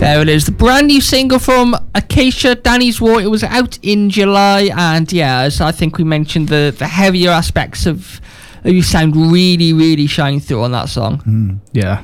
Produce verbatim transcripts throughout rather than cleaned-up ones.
There it is, the brand new single from Acacia, Danny's War. It was out in July, and yeah, as I think we mentioned, the, the heavier aspects of, of your sound really, really shine through on that song. Mm. Yeah.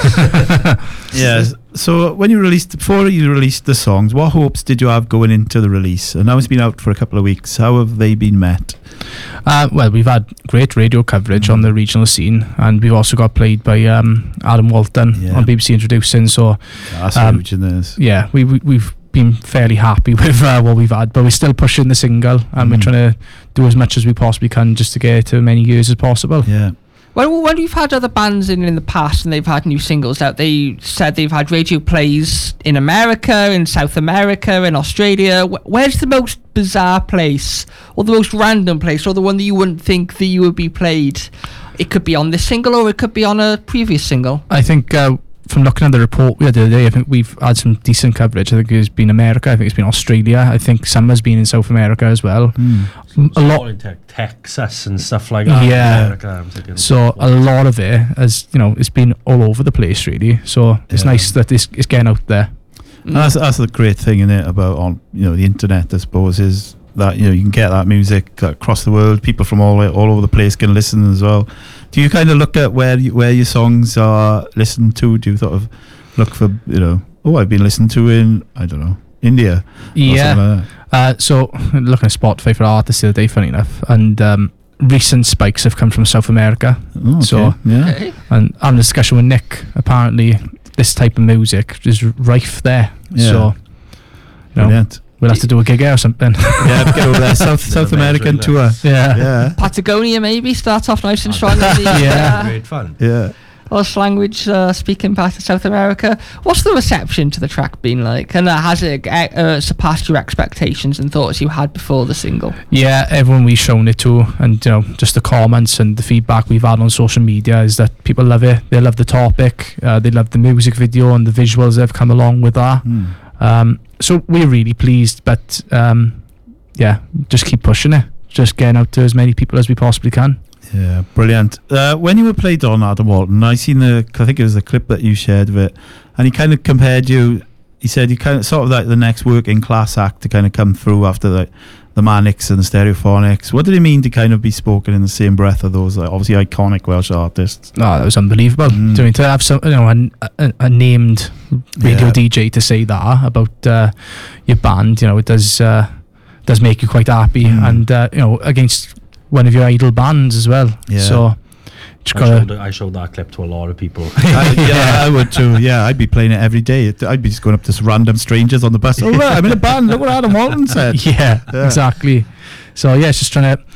Yeah. So when you released, before you released the songs, what hopes did you have going into the release? And now it's been out for a couple of weeks. How have they been met? Uh, well, we've had great radio coverage mm. on the regional scene, and we've also got played by um, Adam Walton yeah. on B B C Introducing. So that's um, huge in this. Yeah, we, we we've been fairly happy with uh, what we've had, but we're still pushing the single, and mm. we're trying to do as much as we possibly can just to get it to as many years as possible. Yeah. Well, when we've had other bands in in the past and they've had new singles out, they said they've had radio plays in America, in South America, in Australia. Where's the most bizarre place, or the most random place, or the one that you wouldn't think that you would be played? It could be on this single, or it could be on a previous single. I think uh, from looking at the report we had the other day, I think we've had some decent coverage. I think it's been America, I think it's been Australia, I think some has been in South America as well. Mm. A lot in te- Texas and stuff like that. Yeah. America, thinking, so a lot of it has, you know, it's been all over the place really. So it's yeah. nice that this is getting out there. Mm. That's that's the great thing in it about on you know the internet, I suppose, is that you know you can get that music across the world. People from all all over the place can listen as well. Do you kind of look at where you, where your songs are listened to? Do you sort of look for you know? Oh, I've been listened to in I don't know India. Yeah. Like uh, so looking at Spotify for artists the other day, funny enough, and um, recent spikes have come from South America. Oh, okay. So yeah. Okay. And having a discussion with Nick, apparently this type of music is rife there. Yeah. So you know, brilliant. We'll have to do a gig or something. Yeah, get over there. South South American tour. Yeah. Yeah. Patagonia maybe, start off nice and strong. The, yeah. uh, Great fun. Yeah. Welsh language uh, speaking part of South America. What's the reception to the track been like? And uh, has it uh, surpassed your expectations and thoughts you had before the single? Yeah, everyone we've shown it to, and you know, just the comments and the feedback we've had on social media is that people love it. They love the topic. Uh, they love the music video and the visuals that have come along with that. Mm. Um, so we're really pleased, but um, yeah, just keep pushing it. Just getting out to as many people as we possibly can. Yeah, brilliant. Uh, when you were played on Adam Walton, I seen the, I think it was the clip that you shared of it, and he kind of compared you. He said you kind of sort of like the next working class act to kind of come through after the the Manics and the Stereophonics. What did it mean to kind of be spoken in the same breath of those like, obviously iconic Welsh artists? Oh, that was unbelievable. Mm. To, to have some, you know, a, a, a named radio yeah. D J to say that about uh, your band, you know, it does uh, does make you quite happy, mm. and uh, you know, against one of your idol bands as well. Yeah. So I showed, I showed that clip to a lot of people. I, yeah, I would too. Yeah, I'd be playing it every day. I'd be just going up to random strangers on the bus. Oh, look, I'm in a band. Look what Adam Walton said. Yeah, yeah, exactly. So yeah, it's just trying to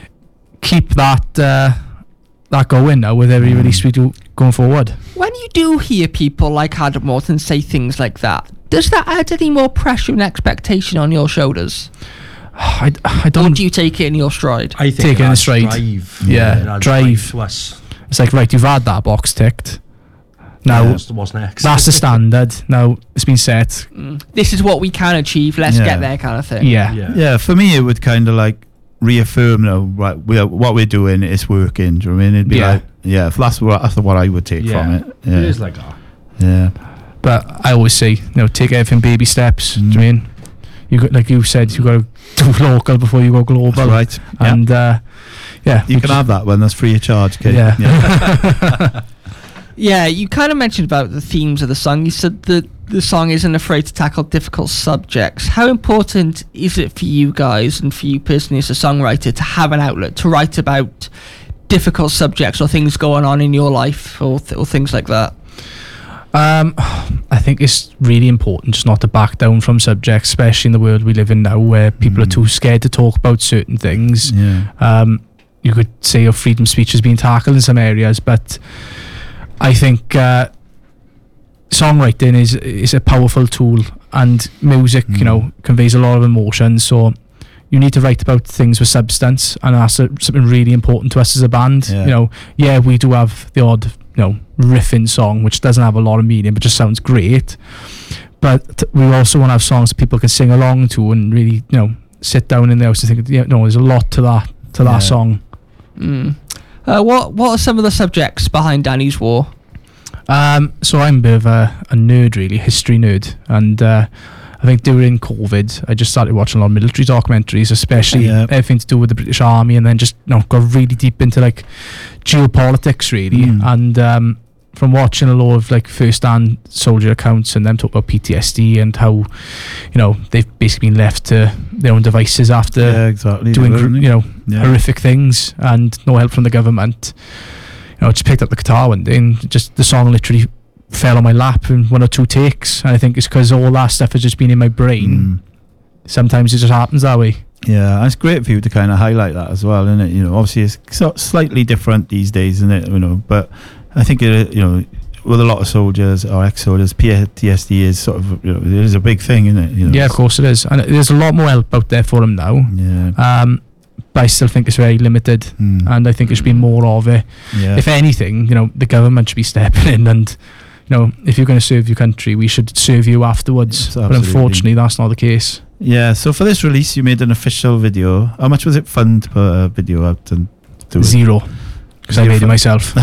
keep that uh, that going now with every mm. release we do going forward. When you do hear people like Adam Walton say things like that, does that add any more pressure and expectation on your shoulders? I, I don't. Or do you take it in your stride? I think take it in a stride. Drive. Yeah, yeah drive. To us. It's like, right, you've had that box ticked. Now, yeah, what's next? That's the standard. Now it's been set. Mm. This is what we can achieve. Let's yeah. get there, kind of thing. Yeah, yeah. yeah for me, it would kind of like reaffirm, you know, right, we are, what we're doing is working. Do you know what I mean? It'd be yeah. like, yeah, if that's what that's what I would take yeah. from it. Yeah. It is like that. Yeah. But I always say, you know, take everything baby steps. Mm. Do you know what I mean? You got, like you said, you got to do local before you go global. That's right. And yeah, uh, yeah you can have that one. That's free of charge. Okay? Yeah. Yeah. Yeah, you kind of mentioned about the themes of the song. You said that the song isn't afraid to tackle difficult subjects. How important is it for you guys and for you personally as a songwriter to have an outlet to write about difficult subjects or things going on in your life or, th- or things like that? Um, I think it's really important just not to back down from subjects, especially in the world we live in now where people mm. are too scared to talk about certain things. Yeah. Um, you could say your freedom of speech has been tackled in some areas, but I think uh, songwriting is is a powerful tool, and music, mm. you know, conveys a lot of emotion. So you need to write about things with substance, and that's a, something really important to us as a band. Yeah. You know, yeah, we do have the odd, you know, riffing song which doesn't have a lot of meaning but just sounds great. But t- we also want to have songs that people can sing along to and really, you know, sit down in the house and think, yeah, no, there's a lot to that to yeah. that song. Mm. Uh, what what are some of the subjects behind Danny's War? Um, so I'm a bit of a, a nerd, really, history nerd, and uh, I think during COVID, I just started watching a lot of military documentaries, especially Yeah. everything to do with the British Army, and then just you know got really deep into like geopolitics, really, Mm. and um, from watching a lot of like first-hand soldier accounts and them talk about P T S D and how you know they've basically been left to their own devices after Yeah, exactly. doing They were, gr- you know Yeah. horrific things and no help from the government. You know, I just picked up the guitar one day and just the song literally fell on my lap in one or two takes. And I think it's because all that stuff has just been in my brain. Mm. Sometimes it just happens that way. Yeah, and it's great for you to kind of highlight that as well, isn't it? You know, obviously it's so slightly different these days, isn't it? You know, but I think it, you know, with a lot of soldiers or ex-soldiers, P T S D is sort of, you know, it is a big thing, isn't it? You know, Yeah, of course it is. And there's a lot more help out there for them now. Yeah. Um, but I still think it's very limited. Mm. And I think there should be more of it. yeah. If anything, you know, the government should be stepping in and, you know, if you're going to serve your country, we should serve you afterwards. Yes, but absolutely. unfortunately, that's not the case. Yeah, so for this release, you made an official video. How much was it fun to put a video out and do it? Zero. Because I Zero made it fun. myself.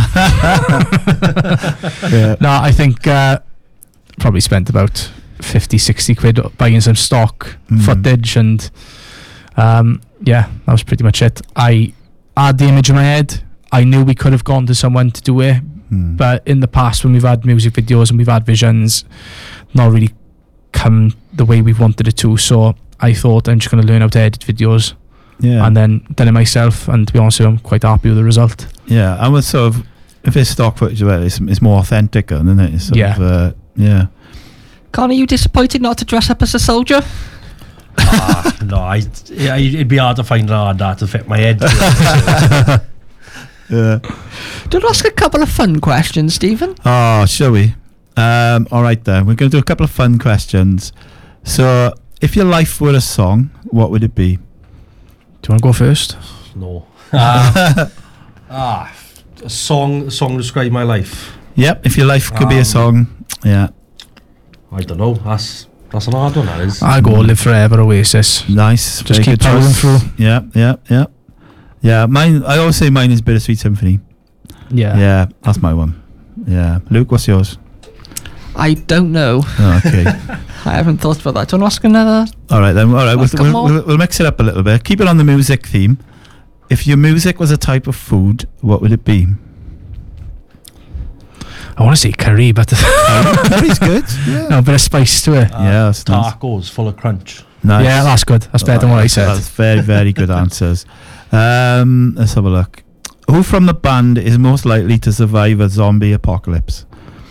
Yeah. No, I think uh, probably spent about fifty, sixty quid buying some stock Mm. footage, and um, yeah, that was pretty much it. I had the image in my head. I knew we could have gone to someone to do it, Mm. but in the past when we've had music videos and we've had visions, not really come the way we wanted it to. So I thought I'm just going to learn how to edit videos, yeah. and then done it myself. And to be honest with you, I'm quite happy with the result. Yeah, and with sort of, if it's stock footage, well, it's, it's more authentic, then, isn't it? It's sort Yeah. Of, uh, yeah. Con, are you disappointed not to dress up as a soldier? ah, no, I, yeah, it'd be hard to find hard that to fit my head. Yeah. Did I ask a couple of fun questions, Stephen? Oh, shall we? Um, all right then. We're going to do a couple of fun questions. So, if your life were a song, what would it be? Do you want to go first? No. Ah, ah, a song, a song to describe my life. Yep. If your life could be a Um, song, yeah. I don't know. That's that's an hard one. That is. I'll go Live Forever, Oasis. Nice. Just very keep good powering choice. through. Yeah, yeah, yeah. Yeah, mine. I always say mine is Bittersweet Symphony. Yeah. Yeah, that's my one. Yeah, Luke, what's yours? I don't know. Oh, okay. I haven't thought about that. Do you want to ask another? All right then. All right, we'll, Ask a we'll, more? we'll, we'll mix it up a little bit. Keep it on the music theme. If your music was a type of food, what would it be? I want to say curry, but Curry's good. Yeah. no, a bit of spice to it. Uh, Yeah, that's nice. Tacos full of crunch. Nice. Yeah, that's good. That's better than what I said. That's very, very good answers. Um, let's have a look. Who from the band is most likely to survive a zombie apocalypse?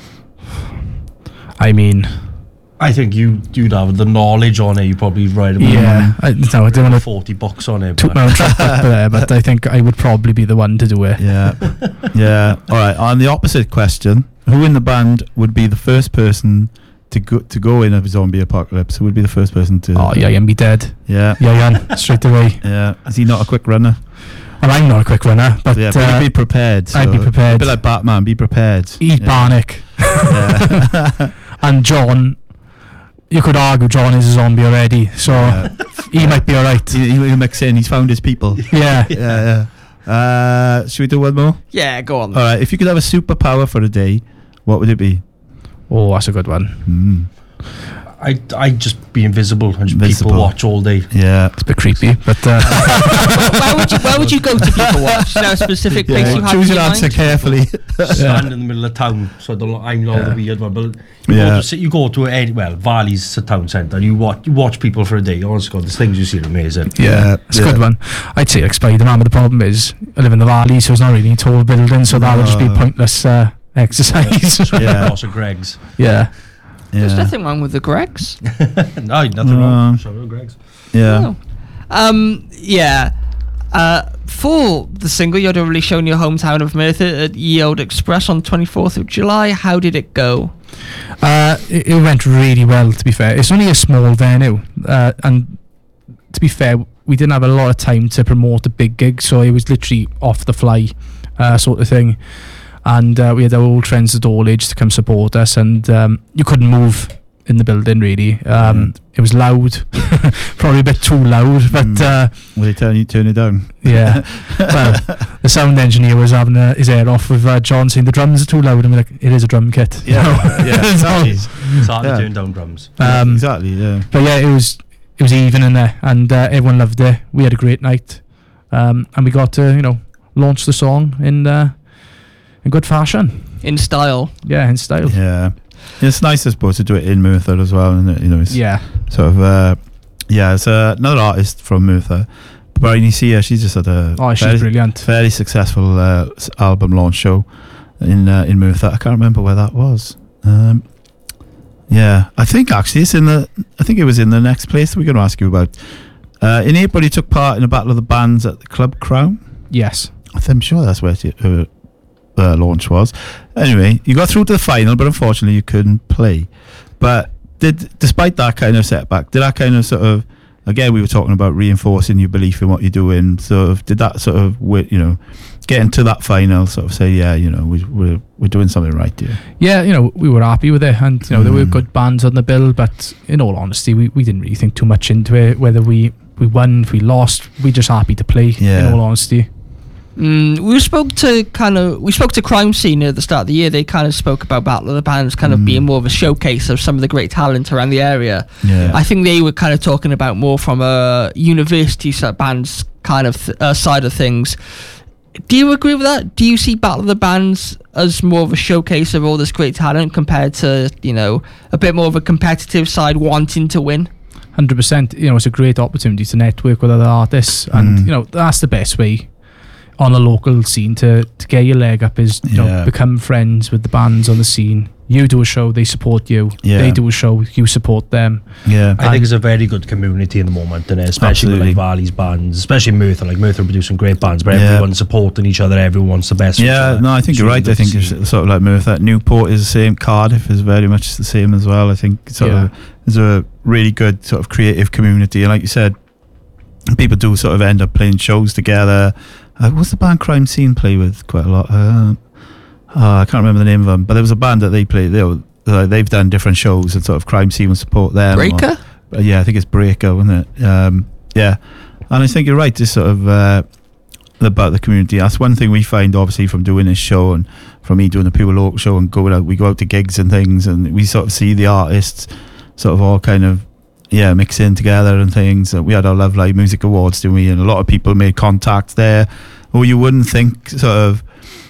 I mean, I think you you'd have the knowledge on it. You probably write about yeah. I, no, I don't want to forty bucks on it. took but- my own track up there, but I think I would probably be the one to do it. Yeah. Yeah. All right. On the opposite question, who in the band would be the first person to go to go in a zombie apocalypse? Who would be the first person to? Oh, yeah, and be dead. Yeah. Yeah, yeah, straight away. Yeah. Is he not a quick runner? Well, I'm not a quick runner, but Yeah. uh, But be prepared. I'd be so- prepared. A bit like Batman. Be prepared. eat Yeah. Barnick. Yeah. And John, you could argue John is a zombie already, so Yeah. he might be alright. He, he'll mix in. He's found his people. Yeah. Yeah. Yeah. Uh, should we do one more? Yeah, go on. All right. If you could have a superpower for a day, what would it be? Oh, that's a good one. Mm. I I just be invisible and just Invisible. people watch all day. Yeah. It's a bit creepy, but uh, where would you Where would you go to people watch? Is there a specific place you have Choose in your your answer mind? carefully. Stand in the middle of town, so I don't. know- I'm not Yeah. the weird one, but you, Yeah. go to, you go to any well, Valley's a town centre, and you watch you watch people for a day. Honest God, there's things you see are amazing. yeah, Yeah, it's a yeah. good one. I'd say like Spider-Man, but the problem is I live in the valley, so it's not really a tall building, so that would just be No. pointless uh, exercise. Yeah. Lots of Greg's. yeah. There's Yeah. nothing wrong with the Gregs. No, nothing No. wrong. Shout out Greg's. Yeah. No. Um. Yeah. Uh. For the single, you'd already shown your hometown of Merthyr at Ye Old Express on twenty-fourth of July. How did it go? Uh, it, it went really well, to be fair. It's only a small venue, uh, and to be fair, we didn't have a lot of time to promote a big gig, so it was literally off the fly uh, sort of thing. And uh, we had our old friends at All Age to come support us, and um, you couldn't move in the building. Really, um, mm. it was loud, probably a bit too loud. But mm. uh, were they telling you to turn it down? Yeah. Well, the sound engineer was having uh, his ear off with uh, John saying the drums are too loud, and we're like, it is a drum kit. Yeah, yeah. Exactly. It's hard to turn down drums. Um, exactly. Yeah. But yeah, it was it was even in there, and uh, everyone loved it. We had a great night, um, and we got to you know launch the song in uh, in good fashion, in style. Yeah, in style. Yeah. It's nice, I suppose, to do it in Merthyr as well, isn't it? You know, it's yeah. sort of, uh, yeah, it's uh, another artist from Merthyr. Bryony Sia, she's just had a oh, she's fairly, brilliant. fairly successful uh, album launch show in uh, in Merthyr. I can't remember where that was. Um, yeah, I think actually it's in the, I think it was in the next place that we're going to ask you about. Uh, in April, you took part in a battle of the bands at the Club Crown. Yes. I'm sure that's where it, uh, uh, launch was. Anyway, you got through to the final, but unfortunately you couldn't play. But did, despite that kind of setback, did that kind of sort of, again, we were talking about reinforcing your belief in what you're doing. Sort of, did that sort of, you know, getting to that final, sort of say, yeah, you know, we, we're we're doing something right here. Yeah, you know, we were happy with it, and you know, mm. there were good bands on the bill. But in all honesty, we, we didn't really think too much into it. Whether we we won, if we lost, we just happy to play. Yeah. In all honesty. Mm, we spoke to kind of we spoke to Crime Scene at the start of the year. They kind of spoke about Battle of the Bands kind of mm. being more of a showcase of some of the great talent around the area. Yeah. I think they were kind of talking about more from a university sort of bands kind of th- uh, side of things. Do you agree with that? Do you see Battle of the Bands as more of a showcase of all this great talent compared to, you know, a bit more of a competitive side wanting to win? one hundred percent. You know, it's a great opportunity to network with other artists, and mm. you know, that's the best way on a local scene to, to get your leg up is you yeah. know become friends with the bands on the scene. You do a show, they support you. Yeah. They do a show, you support them. Yeah, I think it's a very good community in the moment, and especially Absolutely. with like Valley's bands, especially Merthyr. Like Merthyr producing great bands, but yeah. everyone's supporting each other. Everyone wants the best. Yeah, no, I think it's you're really right. I think it's sort of like Merthyr. Newport is the same. Cardiff is very much the same as well. I think sort yeah. of there's a really good sort of creative community, and like you said, people do sort of end up playing shows together. Uh, what's the band Crime Scene play with quite a lot? Uh, oh, I can't remember the name of them, but there was a band that they play. They were, uh, they've done different shows, and sort of Crime Scene will support them. Breaker? Or, uh, yeah, I think it's Breaker, wasn't it? Um, yeah, and I think you're right. Just sort of uh, about the community. That's one thing we find, obviously, from doing this show and from me doing the Pure Local show and going out. We go out to gigs and things, and we sort of see the artists sort of all kind of. Yeah, mixing together and things. We had our Love Live Music Awards, didn't we? And a lot of people made contact there, who you wouldn't think sort of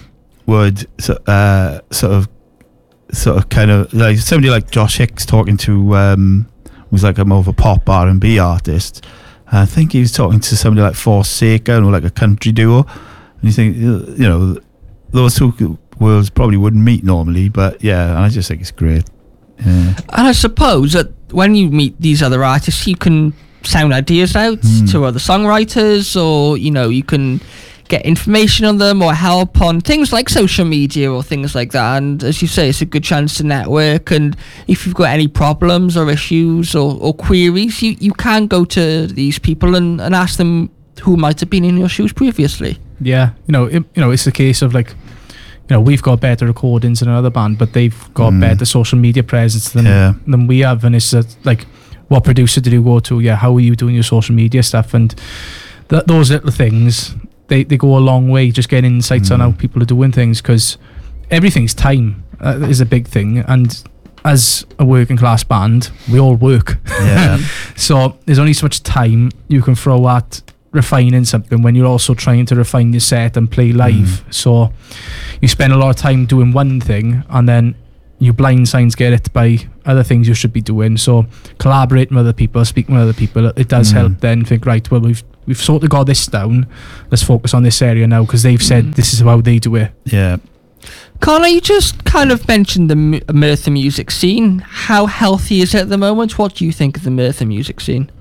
would uh, sort of sort of kind of like somebody like Josh Hicks talking to um, was like a more of a pop R and B artist. I think he was talking to somebody like Forsaken or like a country duo. And you think, you know, those two worlds probably wouldn't meet normally, but yeah, I just think it's great. Yeah. And I suppose that when you meet these other artists, you can sound ideas out mm. to other songwriters, or you know, you can get information on them or help on things like social media or things like that. And as you say, it's a good chance to network. And if you've got any problems or issues or, or queries, you, you can go to these people and, and ask them who might have been in your shoes previously. Yeah, you know, it, you know, it's a case of like, you know, we've got better recordings than another band, but they've got mm. better social media presence than yeah. than we have. And it's uh, like, what producer did you go to? Yeah, how are you doing your social media stuff? And th- those little things, they, they go a long way, just getting insights mm. on how people are doing things, because everything's time uh, is a big thing. And as a working class band, we all work. Yeah. So there's only so much time you can throw at refining something when you're also trying to refine your set and play live. Mm. So you spend a lot of time doing one thing, and then you blind signs get it by other things you should be doing. So collaborating with other people, speaking with other people, it does mm. help then think, right, well, we've we've sort of got this down, let's focus on this area now, because they've said mm. this is how they do it. Yeah. Connor, you just kind of mentioned the M- Merthyr music scene. How healthy is it at the moment? What do you think of the Merthyr music scene?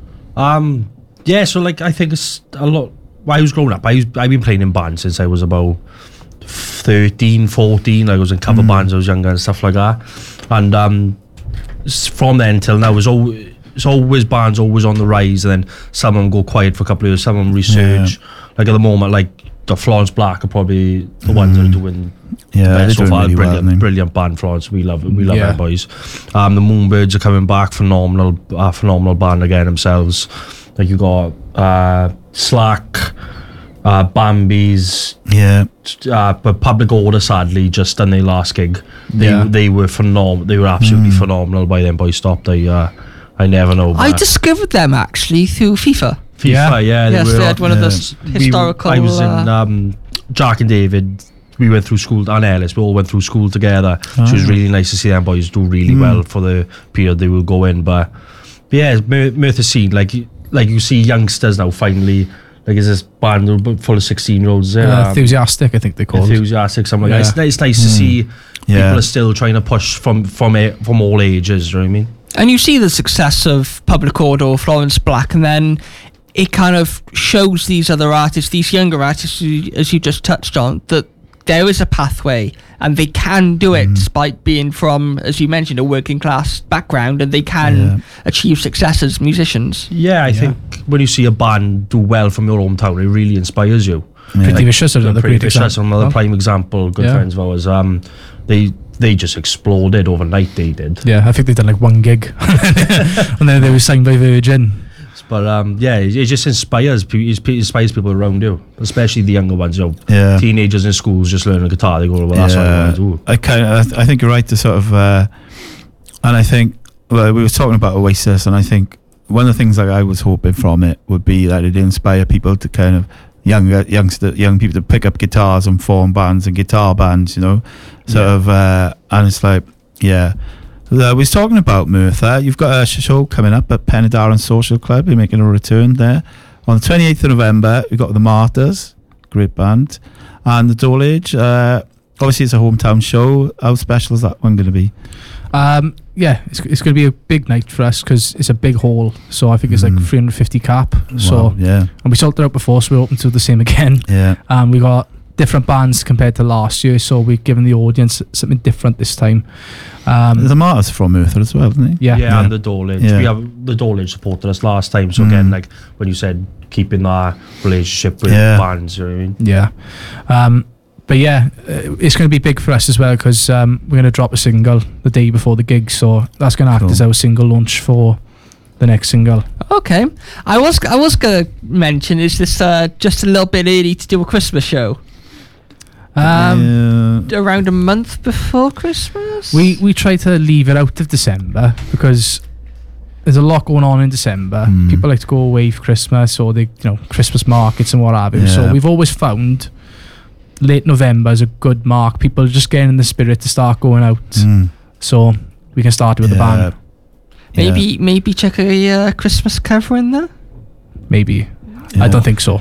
Um Yeah, so like I think it's a lot. When I was growing up, I was, I've been playing in bands since I was about thirteen, fourteen. I was in cover mm. bands. I was younger and stuff like that. And um, from then till now, it's always, it's always bands always on the rise. And then some of them go quiet for a couple of years. Some of them resurge. Yeah. Like at the moment, like the Florence Black are probably the ones that are doing Yeah, the they're best so doing far. really well, brilliant, aren't they? brilliant band, Florence. We love it. We love Yeah. them boys. Um, the Moonbirds are coming back, phenomenal, uh, phenomenal band again themselves. Like you got uh, Slack, uh, Bambi's, Yeah. uh, but Public Order sadly just done their last gig. They Yeah. they were phenomenal. They were absolutely Mm. phenomenal by then. Boys stopped. I uh, I never know. I but discovered them actually through FIFA. FIFA, Yeah. yeah, Yes, were they had one of yeah. the s- we- historical. I was in uh, um, Jack and David. We went through school, and Ellis. We all went through school together. So it was Ah. really nice to see them boys do really Mm. well for the period they will go in. But, but yeah, Mer- Merthyr scene, like like you see youngsters now finally. Like is this band full of sixteen year olds? Uh, enthusiastic, I think they called. enthusiastic, something like that. Yeah. It's, it's nice to Mm. see Yeah. people are still trying to push from from a, from all ages. You know what I mean? and you see the success of Public Order or Florence Black, and then it kind of shows these other artists, these younger artists, who- as you just touched on, that there is a pathway and they can do it Mm. despite being from, as you mentioned, a working class background, and they can Yeah. achieve success as musicians. Yeah, I Yeah. think when you see a band do well from your hometown, it really inspires you. Yeah. Pretty Vicious are another Pretty great Vicious, example. another prime example. Good Yeah. friends of ours. Um, they they just exploded overnight. They did. Yeah, I think they've done like one gig, and then they were signed by Virgin. But um, yeah, it, it just inspires pe- it inspires people around you, especially the younger ones. You know, Yeah. teenagers in schools just learning guitar. They go, well, that's what I want to do. I kind of, I think you're right to sort of, uh, and I think well, we were talking about Oasis, and I think one of the things that I was hoping from it would be that it inspire people to kind of younger youngster young people to pick up guitars and form bands and guitar bands, you know, sort Yeah. of, uh, and it's like, yeah. Uh, we was talking about Merthyr. You've got a sh- show coming up at Penydarren Social Club. You're making a return there on the twenty-eighth of November. We've got the Martyrs, great band, and the Dole Age. Uh, obviously, it's a hometown show. How special is that one going to be? Um, yeah, it's, it's going to be a big night for us because it's a big hall. So I think it's like Mm. three hundred fifty cap. So Wow, yeah, and we sold it out before, so we're open to do the same again. yeah, Um, we got different bands compared to last year, so we're giving the audience something different this time. Um, the Martyrs from Merthyr as well, isn't he? yeah, Yeah, and the Dole Age. Yeah. We have the Dole Age supported us last time. So Mm. again, like when you said keeping that relationship with Yeah. bands, you know what I mean? yeah. Um, but yeah, uh, it's going to be big for us as well because um, we're going to drop a single the day before the gig, so that's going to act Cool. as our single launch for the next single. Okay, I was I was gonna mention, is this uh, just a little bit early to do a Christmas show? Um, Yeah. Around a month before Christmas? We we try to leave it out of December because there's a lot going on in December. Mm. People like to go away for Christmas or they, you know, Christmas markets and what have you. So Yeah. we've always found late November is a good mark. People are just getting in the spirit to start going out. Mm. So we can start with the Yeah. band. Maybe maybe check a uh, Christmas cover in there. Maybe. Yeah. I don't think so.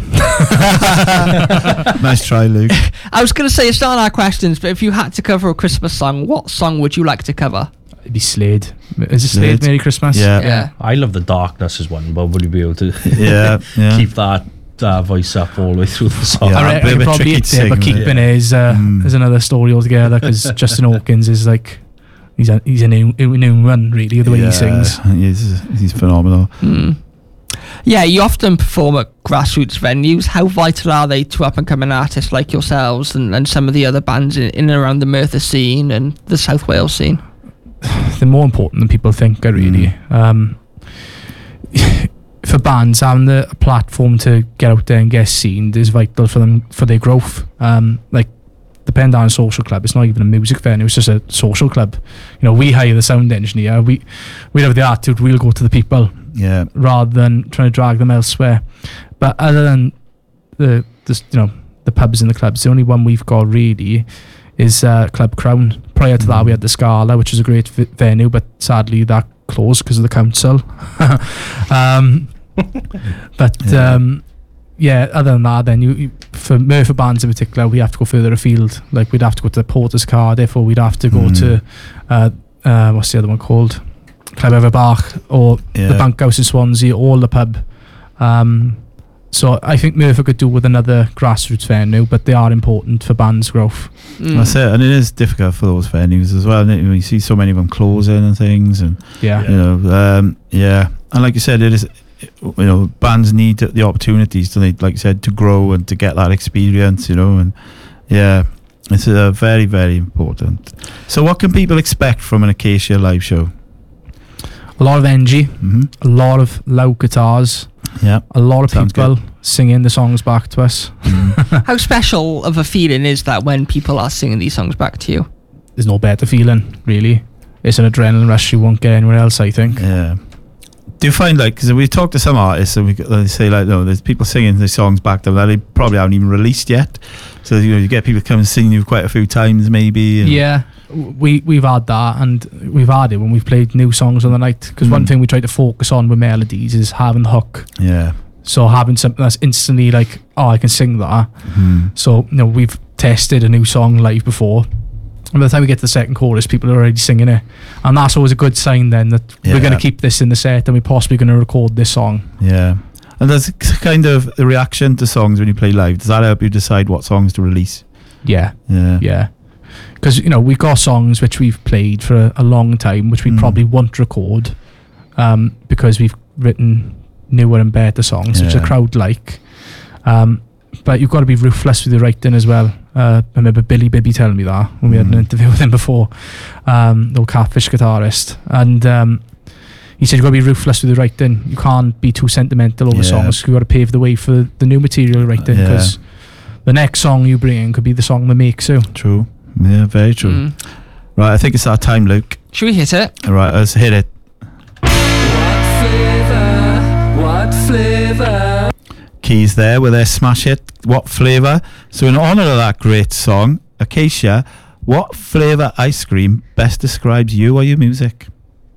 Nice try, Luke. I was going to say it's not our questions, but if you had to cover a Christmas song, what song would you like to cover? It'd be Slade. Is it Slade? Slade. Merry Christmas? Yeah. Yeah. I love the darkness as one, but will you be able to Yeah, yeah. keep that uh, voice up all the way through the song? Yeah. I a reckon bit of a probably tricky it's there, but sing, keeping yeah. it is, uh, Mm. is another story altogether because Justin Hawkins is like, he's a, he's a new, a new run really, the way Yeah, he sings. He's, he's phenomenal. Hmm. Yeah, you often perform at grassroots venues. How vital are they to up and coming artists like yourselves and, and some of the other bands in, in and around the Merthyr scene and the South Wales scene? They're more important than people think, I really. Mm. Um, for bands, having the a platform to get out there and get seen is vital for them, for their growth. Um, like the Penydarren Social Club, it's not even a music venue, it's just a social club. You know, we hire the sound engineer, we we have the attitude, we'll go to the people Yeah. rather than trying to drag them elsewhere. But other than the, the you know, the pubs and the clubs, the only one we've got really is uh, Club Crown. Prior to that, we had the Scala, which was a great v- venue, but sadly that closed because of the council. um, but Yeah. um, yeah, other than that, then you, you for Merthyr bands in particular, we have to go further afield. Like we'd have to go to the Porters Cardiff, or we'd have to go Mm. to uh, uh, what's the other one called? Club Everbach, or Yeah. the Bankhouse in Swansea, or the pub. Um, so I think Merthyr could do with another grassroots venue, but they are important for bands' growth. Mm. That's it, and it is difficult for those venues as well. Isn't it? You see so many of them closing and things, and Yeah, you know, um, yeah. And like you said, it is you know, bands need the opportunities, don't they? Like you said, to grow and to get that experience, you know, and yeah, it's uh, very, very important. So, what can people expect from an Acacia live show? A lot of energy, Mm-hmm. a lot of loud guitars, Yeah, a lot of Sounds people singing the songs back to us. How special of a feeling is that when people are singing these songs back to you? There's no better feeling, really. It's an adrenaline rush you won't get anywhere else, I think. yeah. Do you find, like, because we talk to some artists and we they say, like, no, there's people singing the songs back to them that they probably haven't even released yet. So, you know, you get people coming and singing you quite a few times, maybe. and- Yeah, we, we've had that, and we've had it when we've played new songs on the night. Because one Mm. thing we try to focus on with melodies is having the hook. Yeah. So having something that's instantly like, oh, I can sing that. Mm. So, you know, we've tested a new song live before. And by the time we get to the second chorus, people are already singing it. And that's always a good sign then that Yeah. we're going to keep this in the set and we're possibly going to record this song. Yeah. And there's kind of the reaction to songs when you play live. Does that help you decide what songs to release? Yeah, Yeah. yeah. Because, you know, we've got songs which we've played for a, a long time, which we Mm. probably won't record um, because we've written newer and better songs, which the Yeah. crowd like. Um, but you've got to be ruthless with your writing as well. Uh, I remember Billy Bibby telling me that when we had an Mm. interview with him before, um, the Catfish guitarist. And um, he said you've got to be ruthless with your writing. You can't be too sentimental over Yeah. songs. You've got to pave the way for the new material you're writing, Yeah. because the next song you bring in could be the song that makes you. True. Yeah, very true. Mm. Right, I think it's our time, Luke. Should we hit it? All right, let's hit it. What flavour? What flavour? Keys there with their smash hit, What Flavour. So in honour of that great song, Acacia, what flavour ice cream best describes you or your music?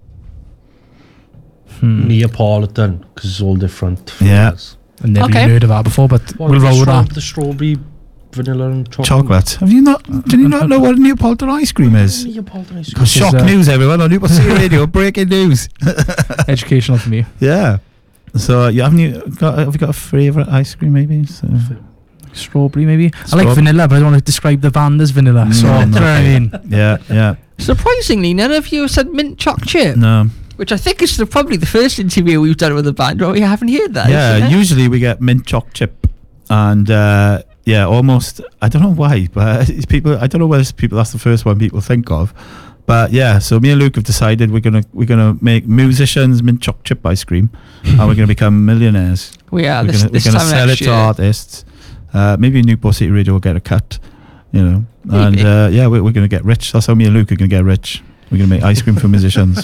Hmm. Neapolitan, because it's all different. Yeah. flavours. I've never Okay. even heard of that before, but What, we'll the roll with straw- that. The strawberry, vanilla and chocolate. Chocolate. Have you not, do you not know what a Neapolitan ice cream is? Neapolitan ice cream. This is, Shock uh, news, everyone, on Newport City Radio, breaking news. Educational for me. Yeah. So you haven't you got have you got a favourite ice cream maybe? So, Strawberry, maybe. I Strawberry. like vanilla, but I don't want to describe the Van as vanilla. So, No, do you know what I okay. mean? yeah, yeah. Surprisingly, none of you said mint choc chip, No. which I think is the, probably the first interview we've done with the band where we haven't heard that. Yeah, isn't it? usually we get mint choc chip and uh, yeah, almost I don't know why, but it's people I don't know whether it's people that's the first one people think of. But yeah, so me and Luke have decided we're gonna we're gonna make musicians mint choc chip ice cream and we're gonna become millionaires. we are. we're This, gonna, this we're gonna time sell it next to year. artists. Uh, maybe Newport City Radio will get a cut, you know. And Maybe. uh, yeah, we're, we're gonna get rich. That's how me and Luke are gonna get rich. We're gonna make ice cream for musicians.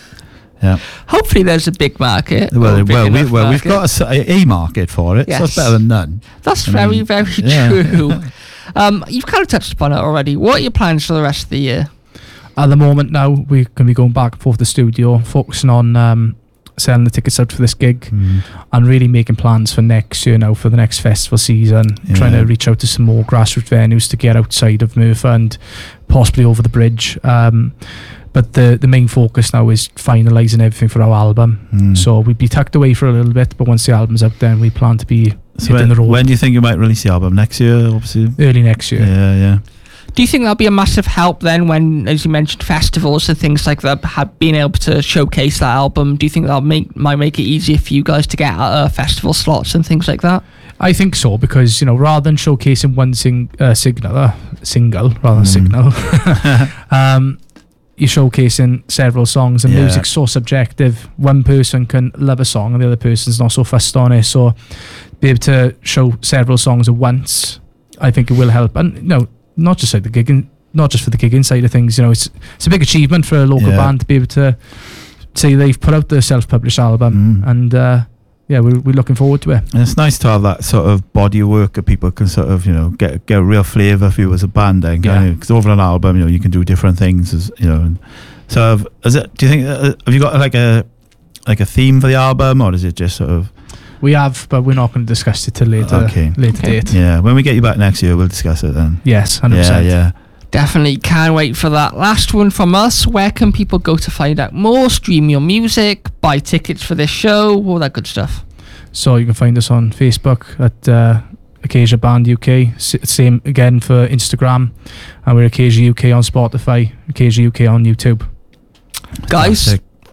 Yeah. Hopefully, there's a big market. or Well, a big well, we, enough well, we've market. got a, s- a- a market for it, so Yes. it's better than none. That's I very, mean, very yeah. true. um, you've kind of touched upon it already. What are your plans for the rest of the year? At the moment now, we're going to be going back and forth to the studio, focusing on um, selling the tickets out for this gig Mm. and really making plans for next year now, for the next festival season, Yeah. trying to reach out to some more grassroots venues to get outside of Merthyr and possibly over the bridge. Um, but the, the main focus now is finalising everything for our album. Mm. So we'd be tucked away for a little bit, but once the album's out, then we plan to be So hitting when, the road when do you think you might release the album? Next year, obviously. early next year. Yeah, yeah. Do you think that'll be a massive help then when, as you mentioned, festivals and things like that, have been able to showcase that album? Do you think that'll make might make it easier for you guys to get uh, festival slots and things like that? I think so, because, you know, rather than showcasing one sing, uh, signal, uh, single rather than Mm. signal, um, you're showcasing several songs, and Yeah. music's so subjective. One person can love a song and the other person's not so fussed on it. So, be able to show several songs at once, I think it will help. And, you know, not just like the gigging, not just for the gigging side of things. You know, it's it's a big achievement for a local Yeah. band to be able to say they've put out their self-published album, Mm. and uh, yeah, we're we're looking forward to it. And it's nice to have that sort of body of work that people can sort of, you know, get get a real flavour for you as a band. Then, Yeah. because over an album, you know, you can do different things, as you know. And so, have, is it? Do you think uh, have you got like a like a theme for the album, or is it just sort of? We have, but we're not going to discuss it till later. Okay. Later Okay. date. Yeah, when we get you back next year, we'll discuss it then. Yes, hundred Yeah, percent. yeah. Definitely can't wait for that. Last one from us. Where can people go to find out more, stream your music, buy tickets for this show, all that good stuff? So you can find us on Facebook at uh, Acacia Band U K. S- same again for Instagram, and we're Acacia U K on Spotify, Acacia U K on YouTube. Guys, Fantastic.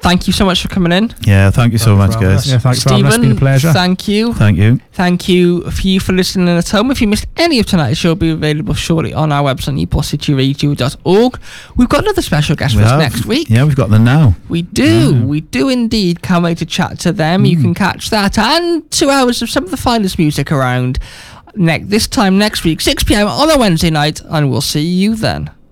thank you so much for coming in. Yeah, thank you so Thanks much, for having guys. us. Yeah, thanks for having us. It's been a pleasure. Thank you. Thank you. Thank you for you for listening at home. If you missed any of tonight's show, it'll be available shortly on our website, newport city radio dot org. We've got another special guest We for us have. next week. Yeah, we've got them now. We do. We do indeed. Can't wait to chat to them. You can catch that and two hours of some of the finest music around ne- this time next week, six p.m. on a Wednesday night, and we'll see you then.